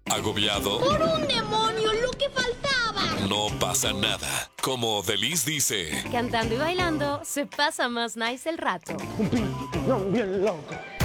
¿Agobiado? ¡Por un demonio, lo que faltaba! No pasa nada. Como Delis dice... Cantando y bailando, se pasa más nice el rato. Un piñón bien loco.